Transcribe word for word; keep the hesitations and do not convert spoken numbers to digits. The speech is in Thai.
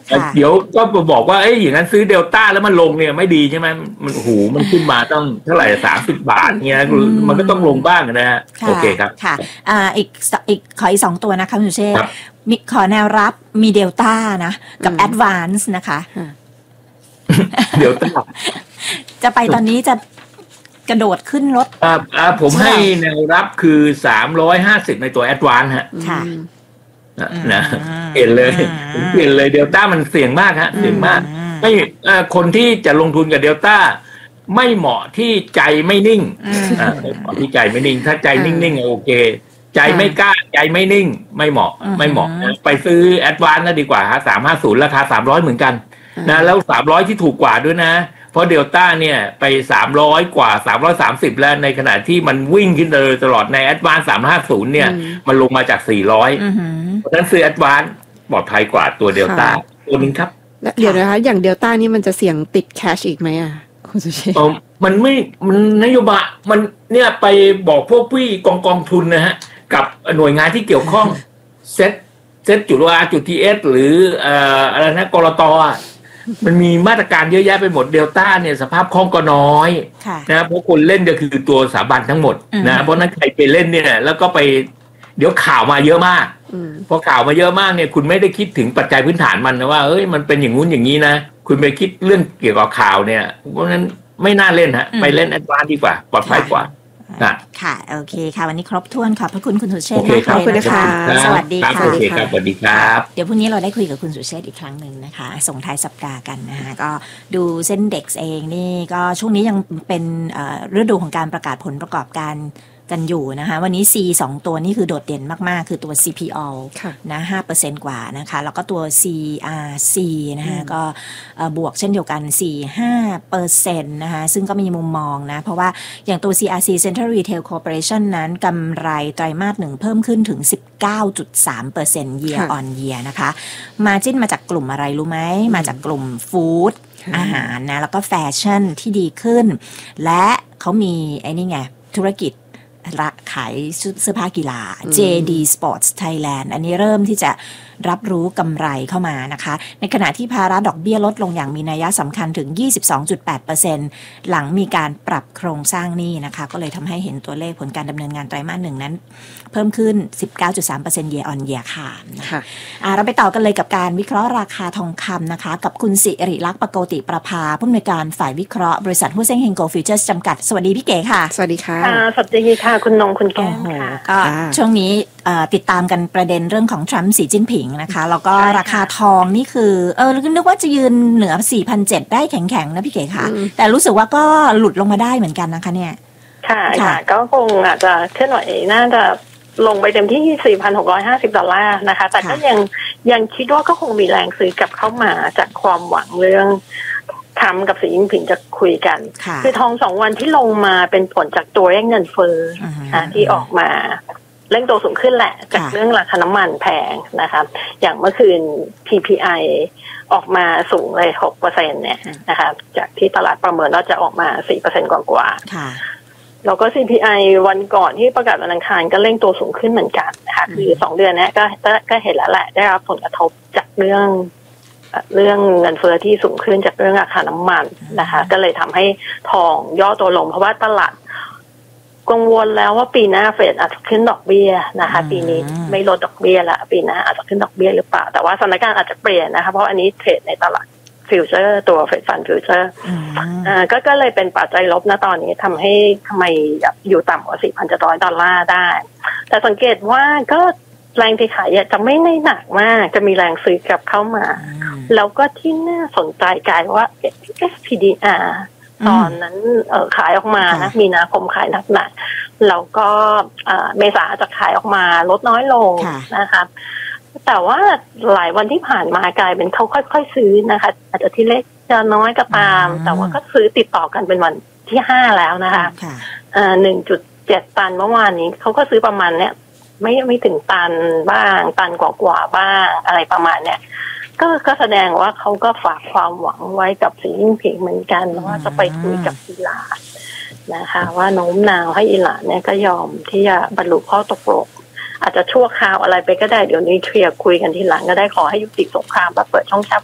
เดี๋ยวก็บอกว่าเอ้ยอย่างนั้นซื้อเดลต้าแล้วมันลงเนี่ยไม่ดีใช่ไหมมันโอ้โหมันขึ้นมาต้องเท่าไหร่สามสิบบาทเนี่ยมันก็ต้องลงบ้างนะฮะโอเคครับค่ะอ่าอีกอีกขออีกสองตัวนะคะคุณสุเชษฐ์มีขอแนวรับมีเดลต้านะกับแอดวานซ์นะคะเดลต้าจะไปตอนนี้จะกระโดดขึ้นรถอ่าอ่าผมให้แนวรับคือสามร้อยห้าสิบในตัวแอดวานซ์ฮะค่ะนะเปลี่ยนเลยผมเปลี่ยนเลยเดลต้ามันเสี่ยงมากฮะเสี่ยงมากไม่คนที่จะลงทุนกับเดลต้าไม่เหมาะที่ใจไม่นิ่งอ่าเหมาะที่ใจไม่นิ่งถ้าใจนิ่งๆโอเคใจไม่กล้าใจไม่นิ่งไม่เหมาะไม่เหมาะไปซื้อแอดวานซ์น่ะดีกว่าฮะสามห้าศูนย์ราคาสามร้อยเหมือนกันนะแล้วสามร้อยที่ถูกกว่าด้วยนะเพราะเดลต้าเนี่ยไปสามร้อยกว่าสามร้อยสามสิบแล้วในขณะที่มันวิ่งขึ้นเลยตลอดในแอดวานซ์สามห้าศูนย์เนี่ยมันลงมาจากสี่ร้อยเพราะฉะนั้นซื้อแอดวานซ์ปลอดภัยกว่าตัวเดลต้าตัวนึงครับเดี๋ยวนะคะอย่างเดลต้านี่มันจะเสี่ยงติดแคชอีกไหมอ่ะคุณสุเชษฐ์มันไม่มันนโยบายมันเนี่ยไปบอกพวกพี่กองกองทุนนะฮะกับหน่วยงานที่เกี่ยวข้องเซ็ตเซ็ตจุดวาจุดทีเอสหรือเอ่ออะไรนะกรตอ่ะมันมีมาตรการเยอะแยะไปหมดเดลต้าเนี่ยสภาพคล่องก็น้อยนะเพราะคนเล่นก็คือตัวสถาบันทั้งหมดนะเพราะนั้นใครไปเล่นเนี่ยแล้วก็ไปเดี๋ยวข่าวมาเยอะมากพอข่าวมาเยอะมากเนี่ยคุณไม่ได้คิดถึงปัจจัยพื้นฐานมันนะว่าเอ้ยมันเป็นอย่างงู้นอย่างนี้นะคุณไปคิดเรื่องเกี่ยวกับข่าวเนี่ยเพราะนั้นไม่น่าเล่นฮะไปเล่นแอดวานซ์ดีกว่าปลอดภัยกว่าค่ะโอเคค่ะวันนี้ครบถ้วนขอบพระคุณคุณสุเชษฐ์มากเลยนะคะสวัสดีค่ะโอเคครับสวัสดีครับเดี๋ยวพรุ่งนี้เราได้คุยกับคุณสุเชษฐ์อีกครั้งหนึ่งนะคะส่งท้ายสัปดาห์กันนะคะก็ดูเส้นเด็กเองนี่ก็ช่วงนี้ยังเป็นฤดูของการประกาศผลประกอบการกันอยู่นะคะวันนี้ C สองตัวนี่คือโดดเด่นมากๆคือตัว ซี พี โอ นะ ห้าเปอร์เซ็นต์ กว่านะคะแล้วก็ตัว ซี อาร์ ซี นะคะก็บวกเช่นเดียวกัน สี่ถึงห้าเปอร์เซ็นต์ นะคะซึ่งก็มีมุมมองนะเพราะว่าอย่างตัว ซี อาร์ ซี Central Retail Corporation นั้นกำไรไตรมาสหนึ่งเพิ่มขึ้นถึง สิบเก้าจุดสามเปอร์เซ็นต์ year on year นะคะมาจิ้นมาจากกลุ่มอะไรรู้ไหมมาจากกลุ่มฟู้ดอาหารนะแล้วก็แฟชั่นที่ดีขึ้นและเขามีไอ้นี่ไงธุรกิจขายเสื้อผ้ากีฬา เจ ดี Sports Thailand อันนี้เริ่มที่จะรับรู้กำไรเข้ามานะคะในขณะที่ภาระดอกเบี้ยลดลงอย่างมีนัยสำคัญถึง ยี่สิบสองจุดแปดเปอร์เซ็นต์ หลังมีการปรับโครงสร้างหนี้นะคะก็เลยทำให้เห็นตัวเลขผลการดำเนินงานไตรมาสหนึ่งนั้นเพิ่มขึ้น สิบเก้าจุดสามเปอร์เซ็นต์ year on year ค่ะนะคะเราไปต่อกันเลยกับการวิเคราะห์ราคาทองคำนะคะกับคุณสิริลักษณ์ปโกติประภาผู้อำนวยการฝ่ายวิเคราะห์บริษัทหุ้นเซ็งเฮงโกลฟิวเจอร์สจำกัดสวัสดีพี่เก๋ค่ะสวัสดีค่ะสวัสดีค่ะคุณนงคุณแก้มค่ะก็ช่วงนี้ติดตามกันประเด็นเรื่องของทรัมป์สีจิ้นผิงนะคะแล้วก็ราคาทองนี่คือเออนึกว่าจะยืนเหนือ สี่พันเจ็ดร้อย ได้แข็งๆนะพี่เก๋ค่ะแต่รู้สึกว่าก็หลุดลงมาได้เหมือนกันนะคะเนี่ยค่ะค่ะก็คงอาจจะเคลื่อนไหวน่าจะลงไปเต็มที่ สี่พันหกร้อยห้าสิบ ดอลลาร์นะคะแต่ก็ยังยังคิดว่าก็คงมีแรงซื้อกลับเข้ามาจากความหวังเรื่องทรัมป์กับสีจิ้นผิงจะคุยกันคือทองสองวันที่ลงมาเป็นผลจากตัวเลขเงินเฟ้อที่ออกมาเร่งตัวสูงขึ้นแหละจากเรื่องราคาน้ำมันแพงนะคะอย่างเมื่อคืน พี พี ไอ ออกมาสูงเลย หกเปอร์เซ็นต์ เนี่ยนะคะจากที่ตลาดประเมินว่าจะออกมา สี่เปอร์เซ็นต์ กว่าๆแล้วก็ ซี พี ไอ วันก่อนที่ประกาศวันอังคารก็เร่งตัวสูงขึ้นเหมือนกันนะคะคือสองเดือนนี้ก็ก็เห็นแล้วแหละได้รับผลกระทบจากเรื่องเรื่องเงินเฟ้อที่สูงขึ้นจากเรื่องราคาน้ำมันนะคะก็เลยทำให้ทองย่อตัวลงเพราะว่าตลาดกังวลแล้วว่าปีหน้าเฟดอาจจะขึ้นดอกเบี้ยนะคะปีนี้ไม่ลดดอกเบี้ยละปีหน้าอาจจะขึ้นดอกเบี้ยหรือเปล่าแต่ว่าสถานการณ์อาจจะเปลี่ยนนะคะเพราะอันนี้เทรดในตลาดฟิวเจอร์ตัวเฟดฟันฟิวเจอร์อ่าก็ก็เลยเป็นปัจจัยลบนะตอนนี้ทำให้ทำไมอยู่ต่ำกว่า สี่พันเจ็ดร้อย ดอลลาร์ได้แต่สังเกตว่าก็แรงที่ขายจะไม่ได้หนักมากจะมีแรงซื้อกลับเข้ามาแล้วก็ที่น่าสนใจกลายว่า เอส พี ดี อาร์ ตอนนั้นเอ่อขายออกมานะมีนาคมขายหนักๆแล้วก็เมษาจะขายออกมาลดน้อยลงนะคะแต่ว่าหลายวันที่ผ่านมากลายเป็นเขาค่อยๆซื้อนะคะอาจจะที่เล็กจะน้อยก็ตามแต่ว่าก็ซื้อติดต่อกันเป็นวันที่ห้าแล้วนะคะอ่า หนึ่งจุดเจ็ด ตันเมื่อวานนี้เขาก็ซื้อประมาณเนี้ยไม่ไม่ถึงตันบ้างตันกว่าๆบ้างอะไรประมาณเนี้ยก็ก็แสดงว่าเขาก็ฝากความหวังไว้กับสีจิ้นผิงเหมือนกันว่าจะไปคุยกับอิหร่านนะคะว่าโน้มน้าวให้อิหร่านเนี่ยก็ยอมที่จะบรรลุข้อตกลงอาจจะชั่วคราวอะไรไปก็ได้เดี๋ยวนี้เคลียร์คุยกันทีหลังก็ได้ขอให้ยุติสงครามและเปิดช่องแคบ